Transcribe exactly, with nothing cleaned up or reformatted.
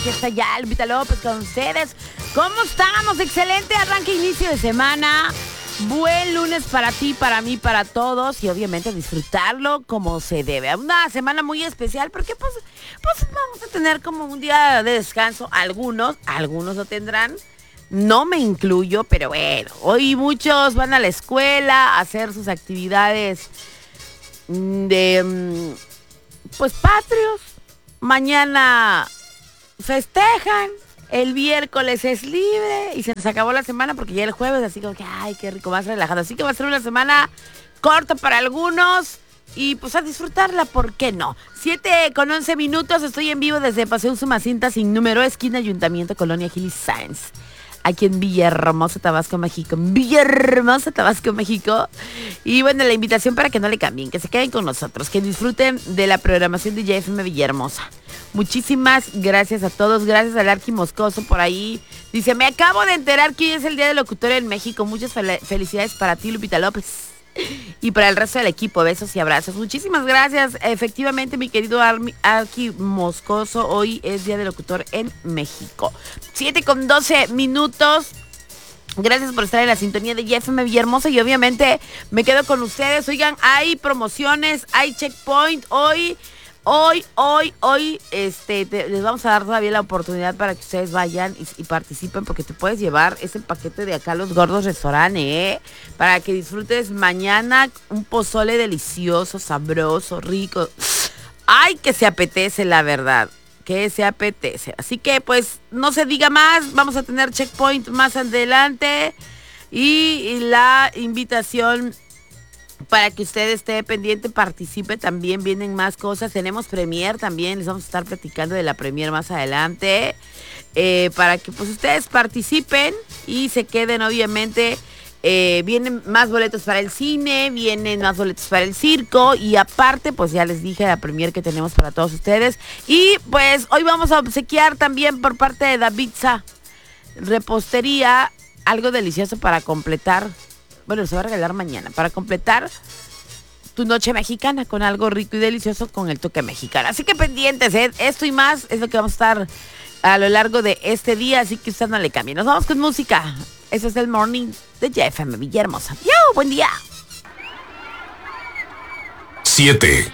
aquí está ya Lupita López con ustedes. ¿Cómo estamos? Excelente arranque, inicio de semana. Buen lunes para ti, para mí, para todos. Y obviamente disfrutarlo como se debe. Una semana muy especial porque pues, pues vamos a tener como un día de descanso. Algunos, algunos lo tendrán. No me incluyo, pero bueno. Hoy muchos van a la escuela a hacer sus actividades de, pues, patrios. Mañana festejan, el miércoles es libre y se nos acabó la semana porque ya el jueves, así como que, ay, qué rico, más relajado. Así que va a ser una semana corta para algunos y pues a disfrutarla, ¿por qué no? siete con once minutos, estoy en vivo desde Paseo Usumacinta sin número, esquina Ayuntamiento, Colonia Gil y Sáenz. Aquí en Villahermosa, Tabasco, México. Villahermosa, Tabasco, México. Y bueno, la invitación para que no le cambien, que se queden con nosotros, que disfruten de la programación de J F M Villahermosa. Muchísimas gracias a todos. Gracias al Arqui Moscoso por ahí. Dice, me acabo de enterar que hoy es el Día del Locutor en México. Muchas fel- felicidades para ti, Lupita López. Y para el resto del equipo, besos y abrazos. Muchísimas gracias. Efectivamente, mi querido Armi, Arqui Moscoso, hoy es Día del Locutor en México. siete con doce minutos. Gracias por estar en la sintonía de J F M Villahermosa y obviamente me quedo con ustedes. Oigan, hay promociones, hay checkpoint hoy. Hoy, hoy, hoy, este, te, les vamos a dar todavía la oportunidad para que ustedes vayan y, y participen, porque te puedes llevar ese paquete de acá Los Gordos Restaurante, ¿eh? Para que disfrutes mañana un pozole delicioso, sabroso, rico. Ay, que se apetece, la verdad, que se apetece. Así que, pues, no se diga más, vamos a tener checkpoint más adelante y, y la invitación para que usted esté pendiente, participe, también vienen más cosas. Tenemos premier también, les vamos a estar platicando de la premier más adelante, eh, para que pues ustedes participen y se queden, obviamente. Eh, vienen más boletos para el cine, vienen más boletos para el circo y aparte, pues ya les dije la premier que tenemos para todos ustedes. Y pues hoy vamos a obsequiar también por parte de Davidsa Repostería algo delicioso para completar. Bueno, se va a regalar mañana para completar tu noche mexicana con algo rico y delicioso con el toque mexicano. Así que pendientes, ¿eh? Esto y más es lo que vamos a estar a lo largo de este día, así que usted no le cambie. Nos vamos con música. Eso es el Morning de J F M Villahermosa. ¡Yo! ¡Buen día! siete